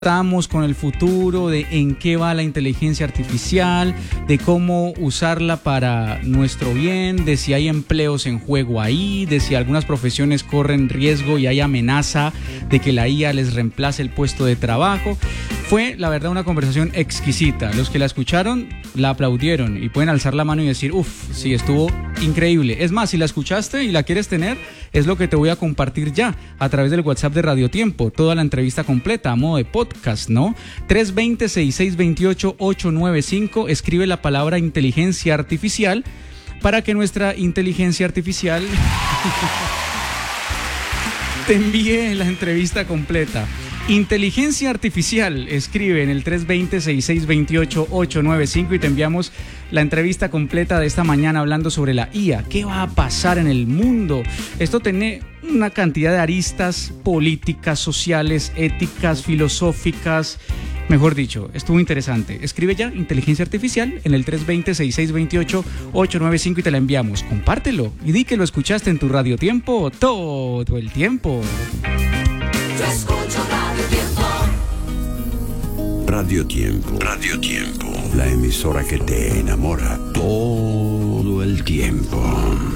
Estamos con el futuro, de en qué va la inteligencia artificial, de cómo usarla para nuestro bien, de si hay empleos en juego ahí, de si algunas profesiones corren riesgo y hay amenaza de que la IA les reemplace el puesto de trabajo. Fue, la verdad, una conversación exquisita. Los que la escucharon, la aplaudieron y pueden alzar la mano y decir, sí, estuvo increíble. Es más, si la escuchaste y la quieres tener, es lo que te voy a compartir ya a través del WhatsApp de Radio Tiempo. Toda la entrevista completa a modo de podcast, ¿no? 320-6628-895. Escribe la palabra inteligencia artificial para que nuestra inteligencia artificial te envíe la entrevista completa. Inteligencia artificial, escribe en el 320-6628-895 y te enviamos la entrevista completa de esta mañana hablando sobre la IA. ¿Qué va a pasar en el mundo? Esto tiene una cantidad de aristas políticas, sociales, éticas, filosóficas. Mejor dicho, estuvo interesante. Escribe ya inteligencia artificial en el 320-6628-895 y te la enviamos. Compártelo y di que lo escuchaste en tu Radio Tiempo todo el tiempo. Yo escucho Radio Tiempo. Radio Tiempo. Radio Tiempo. La emisora que te enamora todo el tiempo.